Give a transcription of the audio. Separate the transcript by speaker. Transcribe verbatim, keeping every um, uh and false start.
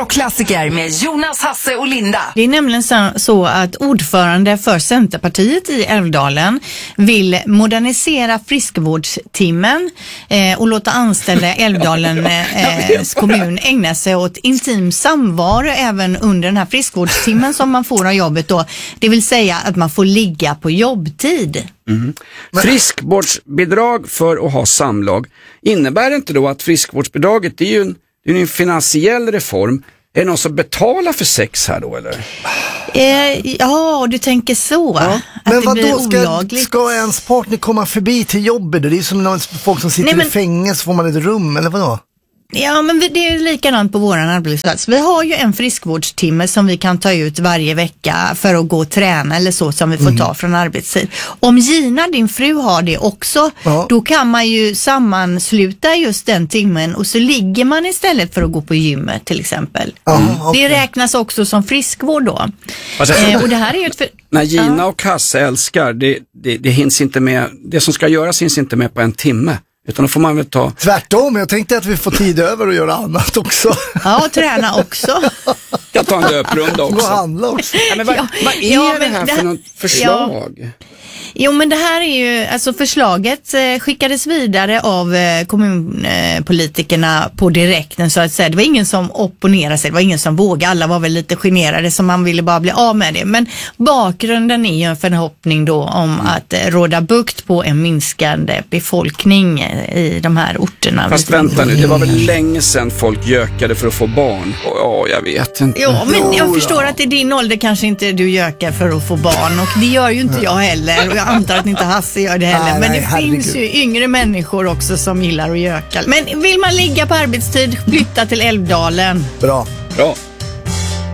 Speaker 1: rockklassiker med Jonas, Hasse och Linda.
Speaker 2: Det är nämligen så att ordförande för Centerpartiet i Älvdalen vill modernisera friskvårdstimmen eh, och låta anställda i Älvdalen eh, kommun ägna sig åt intim samvaro även under den här friskvårdstimmen som man får av jobbet då. Det vill säga att man får ligga på jobbtid.
Speaker 3: Mm. Friskvårdsbidrag för att ha samlag innebär inte då att friskvårdsbidraget det är ju en, det är en finansiell reform. Är det någon som betalar för sex här då eller?
Speaker 2: Eh, ja, du tänker så. Ja. Att
Speaker 4: men
Speaker 2: det
Speaker 4: vad
Speaker 2: blir
Speaker 4: då ska,
Speaker 2: olagligt.
Speaker 4: ska ens partner komma förbi till jobbet? Det är som när folk som sitter Nej, men... i fängelse får man ett rum eller vadå?
Speaker 2: Ja, men det är likadant på våran arbetsplats. Vi har ju en friskvårdstimme som vi kan ta ut varje vecka för att gå och träna eller så som vi får mm. ta från arbetstid. Om Gina, din fru, har det också, ja. Då kan man ju sammansluta just den timmen och så ligger man istället för att gå på gymmet till exempel. Mm. Okay. Det räknas också som friskvård då.
Speaker 3: Alltså,
Speaker 2: eh, och det här är ju ett för...
Speaker 3: När Gina och Hasse älskar, det, det, det hinns inte med, det som ska göras hinns inte med på en timme. Utan då får man väl ta...
Speaker 4: Tvärtom, jag tänkte att vi får tid över att göra annat också.
Speaker 2: Ja, och träna också.
Speaker 3: Jag tar en löprunda också.
Speaker 4: Gå och handla också.
Speaker 3: Ja, men vad, ja, vad är ja, det här det, för något förslag? Ja.
Speaker 2: Jo, men det här är ju, alltså förslaget eh, skickades vidare av eh, kommunpolitikerna på direkten så att säga. Det var ingen som opponerade sig, det var ingen som vågade. Alla var väl lite generade så man ville bara bli av med det. Men bakgrunden är ju en förhoppning då om mm. att eh, råda bukt på en minskande befolkning eh, i de här orterna.
Speaker 3: Fast vänta nu, det var väl länge sedan folk gökade för att få barn? Ja, jag vet inte.
Speaker 2: Ja, men jag förstår att i din ålder kanske inte du gökar för att få barn och det gör ju inte jag heller. Och jag antar att inte Hasse gör det heller. Nej, men det nej, finns herregud. Ju yngre människor också som gillar att göka. Men vill man ligga på arbetstid, flytta till Älvdalen.
Speaker 4: Bra.
Speaker 3: Bra.